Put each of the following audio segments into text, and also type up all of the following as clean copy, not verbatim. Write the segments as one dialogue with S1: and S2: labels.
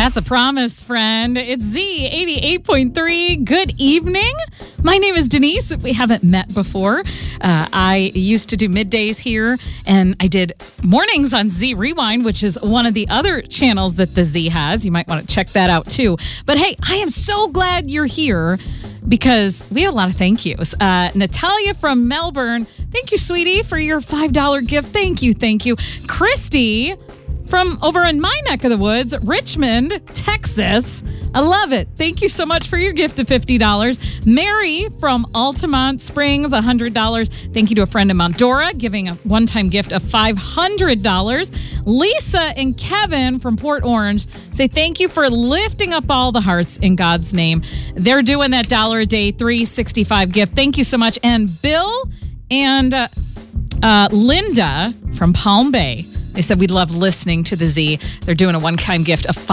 S1: That's a promise, friend. It's Z88.3. Good evening. My name is Denise. If we haven't met before, I used to do middays here, and I did mornings on Z Rewind, which is one of the other channels that the Z has. You might want to check that out too. But hey, I am so glad you're here because we have a lot of thank yous. Natalia from Melbourne, thank you, sweetie, for your $5 gift. Thank you. Christy from over in my neck of the woods, Richmond, Texas. I love it. Thank you so much for your gift of $50. Mary from Altamont Springs, $100. Thank you to a friend in Mount Dora, giving a one-time gift of $500. Lisa and Kevin from Port Orange say thank you for lifting up all the hearts in God's name. They're doing that $1 a day, $365 gift. Thank you so much. And Bill and Linda from Palm Bay, they said we'd love listening to the Z. They're doing a one-time gift of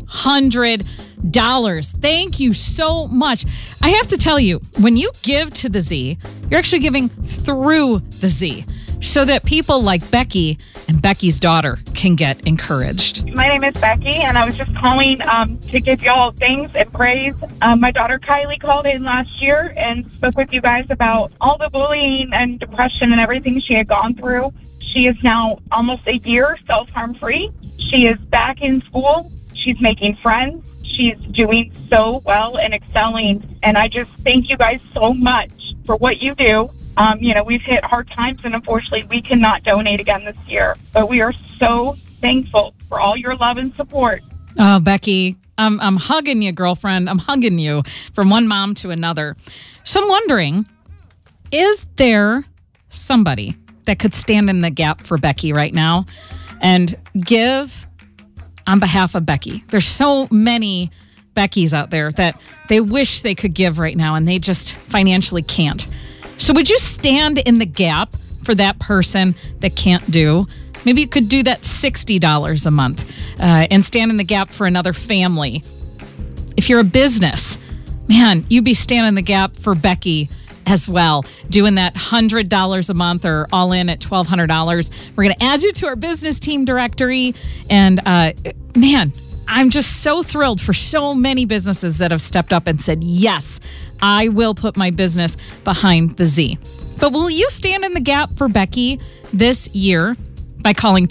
S1: $500. Thank you so much. I have to tell you, when you give to the Z, you're actually giving through the Z so that people like Becky and Becky's daughter can get encouraged.
S2: My name is Becky, and I was just calling to give y'all thanks and praise. My daughter Kylie called in last year and spoke with you guys about all the bullying and depression and everything she had gone through. She is now almost a year self-harm free. She is back in school. She's making friends. She's doing so well and excelling. And I just thank you guys so much for what you do. We've hit hard times, and unfortunately we cannot donate again this year. But we are so thankful for all your love and support.
S1: Oh, Becky, I'm hugging you, girlfriend. I'm hugging you from one mom to another. So I'm wondering, is there somebody that could stand in the gap for Becky right now and give on behalf of Becky? There's so many Beckys out there that they wish they could give right now and they just financially can't. So would you stand in the gap for that person that can't do? Maybe you could do that $60 a month and stand in the gap for another family. If you're a business, man, you'd be standing in the gap for Becky as well, doing that $100 a month or all in at $1,200. We're going to add you to our business team directory. And man, I'm just so thrilled for so many businesses that have stepped up and said, yes, I will put my business behind the Z. But will you stand in the gap for Becky this year by calling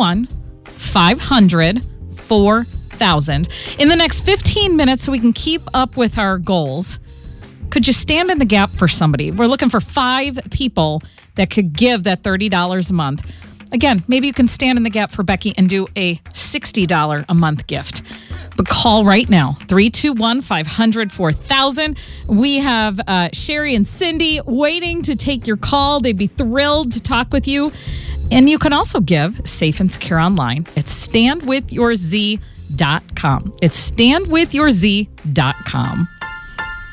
S1: 321-500-4000? In the next 15 minutes, so we can keep up with our goals, could you stand in the gap for somebody? We're looking for 5 people that could give that $30 a month. Again, maybe you can stand in the gap for Becky and do a $60 a month gift. But call right now, 321-500-4000. We have Sherry and Cindy waiting to take your call. They'd be thrilled to talk with you. And you can also give safe and secure online. It's standwithyourz.com. It's standwithyourz.com.